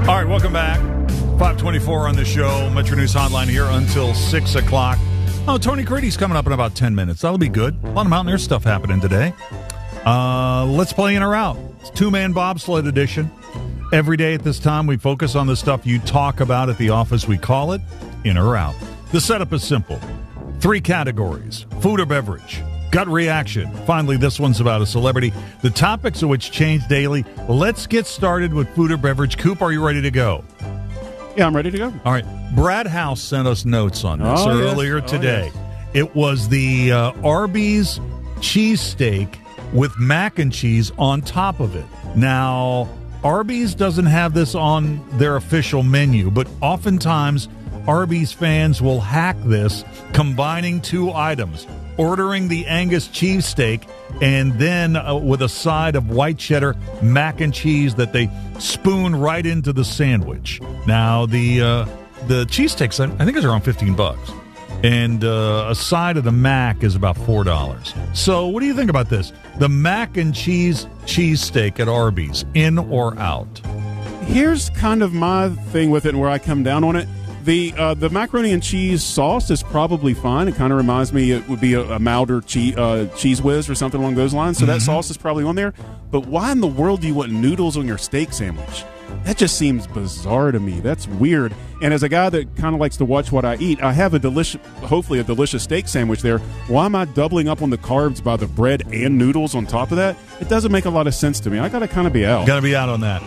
All right, welcome back. 524 on the show. Metro News Hotline here until 6 o'clock. Oh, Tony Creedy's coming up in about 10 minutes. That'll be good. A lot of Mountaineer stuff happening today. Let's play in or out. It's two-man bobsled edition. Every day at this time, we focus on the stuff you talk about at the office. We call it in or out. The setup is simple. 3 categories: food or beverage, gut reaction. Finally, this one's about a celebrity. The topics of which change daily. Let's get started with food or beverage. Coop, are you ready to go? Yeah, I'm ready to go. All right. Brad House sent us notes on this earlier today. Yes. It was the Arby's cheesesteak with mac and cheese on top of it. Now, Arby's doesn't have this on their official menu, but oftentimes Arby's fans will hack this, combining 2 items, ordering the Angus cheesesteak and then with a side of white cheddar mac and cheese that they spoon right into the sandwich. Now, the cheesesteaks, I think, is around $15, and a side of the mac is about $4. So, what do you think about this? The mac and cheese cheesesteak at Arby's, in or out? Here's kind of my thing with it and where I come down on it. The macaroni and cheese sauce is probably fine. It kind of reminds me it would be a milder cheese whiz or something along those lines. So that sauce is probably on there. But why in the world do you want noodles on your steak sandwich? That just seems bizarre to me. That's weird. And as a guy that kind of likes to watch what I eat, I have hopefully a delicious steak sandwich there. Why am I doubling up on the carbs by the bread and noodles on top of that? It doesn't make a lot of sense to me. I got to kind of be out. Got to be out on that.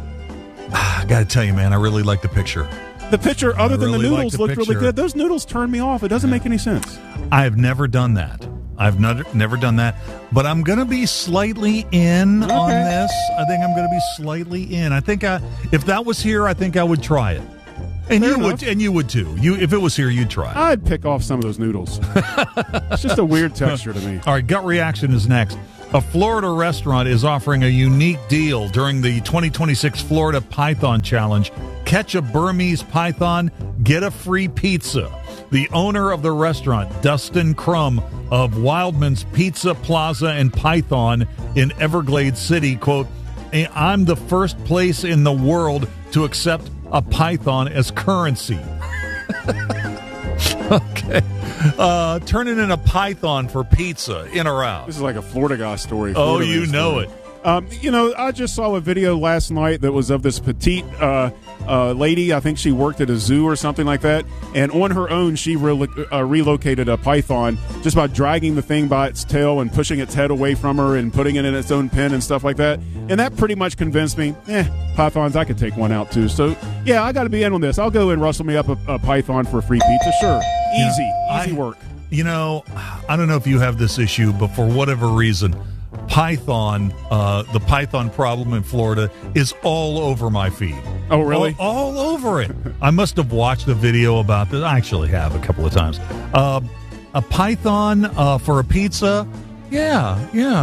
I got to tell you, man, I really like the picture. The picture, other than the noodles, looked really good. Those noodles turned me off. It doesn't make any sense. I have never done that. I've never done that. But I'm going to be slightly in on this. I think I'm going to be slightly in. I think if that was here, I think I would try it. And you would too. If it was here, you'd try it. I'd pick off some of those noodles. It's just a weird texture to me. All right, gut reaction is next. A Florida restaurant is offering a unique deal during the 2026 Florida Python Challenge. Catch a Burmese python, get a free pizza. The owner of the restaurant, Dustin Crum of Wildman's Pizza Plaza and Python in Everglades City, quote, "I'm the first place in the world to accept a python as currency." Okay. Turning in a python for pizza, in or out? This is like a Florida guy story. Oh, you know it. I just saw a video last night that was of this petite lady. I think she worked at a zoo or something like that. And on her own, she relocated a python just by dragging the thing by its tail and pushing its head away from her and putting it in its own pen and stuff like that. And that pretty much convinced me, pythons, I could take one out too. So, yeah, I got to be in on this. I'll go and rustle me up a python for a free pizza. Sure. Easy work. I don't know if you have this issue, but for whatever reason, the python problem in Florida is all over my feed. Oh, really? All over it. I must have watched a video about this. I actually have a couple of times. A python for a pizza. Yeah.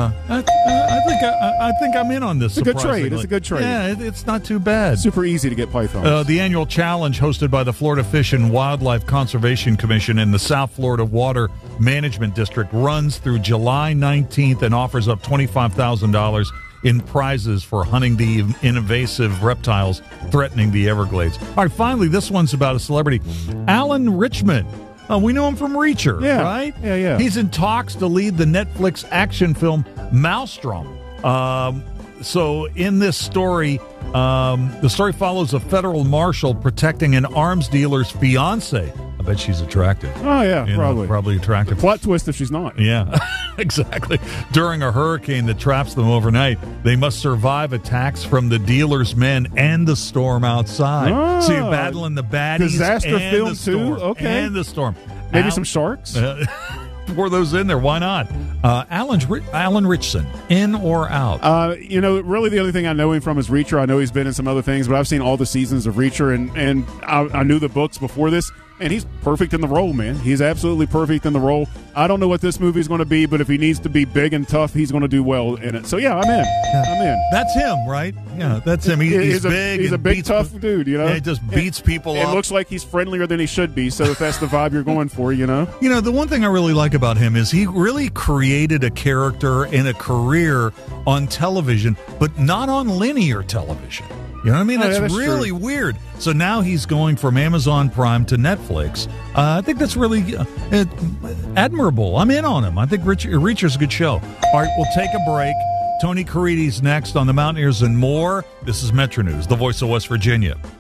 I think I'm in on this. It's a good trade. It's a good trade. Yeah, it's not too bad. Super easy to get pythons. The annual challenge hosted by the Florida Fish and Wildlife Conservation Commission in the South Florida Water Management District runs through July 19th and offers up $25,000 in prizes for hunting the invasive reptiles threatening the Everglades. All right, finally, this one's about a celebrity, Alan Richman. We know him from Reacher, right? Yeah. He's in talks to lead the Netflix action film Maelstrom. So in this story, the story follows a federal marshal protecting an arms dealer's fiance. I bet she's attractive. Oh, yeah, Probably attractive. Plot twist if she's not. Yeah, exactly. During a hurricane that traps them overnight, they must survive attacks from the dealer's men and the storm outside. Oh, so you're battling the baddies disaster and film the storm. too? Okay. And the storm. Maybe some sharks? Pour those in there. Why not? Alan Richson, in or out? Really the only thing I know him from is Reacher. I know he's been in some other things, but I've seen all the seasons of Reacher, and I knew the books before this. And he's perfect in the role, man. He's absolutely perfect in the role. I don't know what this movie's going to be, but if he needs to be big and tough, he's going to do well in it. So, yeah, I'm in. I'm in. That's him, right? Yeah, that's him. He's big. He's a big, tough dude, you know? Yeah, he just beats people up. It looks like he's friendlier than he should be, so if that's the vibe you're going for, you know? The one thing I really like about him is he really created a character and a career on television, but not on linear television. You know what I mean? Oh, That's yeah, that's really true. weird. So now he's going from Amazon Prime to Netflix. I think that's really admirable. I'm in on him. I think Reacher's a good show. All right, we'll take a break. Tony Carides next on the Mountaineers and more. This is Metro News, the voice of West Virginia.